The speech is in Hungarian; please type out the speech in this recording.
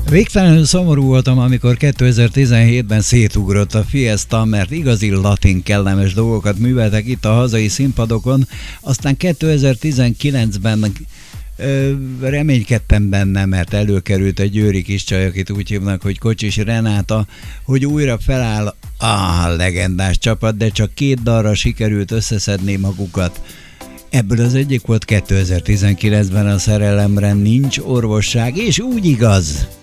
Végtelenül szomorú voltam, amikor 2017-ben szétugrott a Fiesta, mert igazi latin kellemes dolgokat műveltek itt a hazai színpadokon, aztán 2019-ben reménykedtem benne, mert előkerült egy győri kis csaj, akit úgy hívnak, hogy Kocsis Renáta, hogy újra feláll a legendás csapat, de csak 2 dalra sikerült összeszedni magukat. Ebből az egyik volt 2019-ben a Szerelemre nincs orvosság, és úgy igaz.